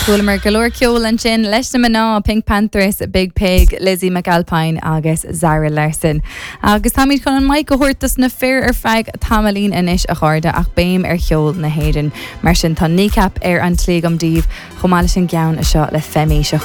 Thuaimar galore ceol an sin leis na maná Pink Panthers, Big Pig, Lizzie McAlpine agus Zara Larson. Agus táid chun an maic go thuirtas na fear ar feig tamalín inis a cháda ach béim ar cheol na héidir mar sin tá nícap ar an tlígam díomh chomáile sin geann a seo le femí se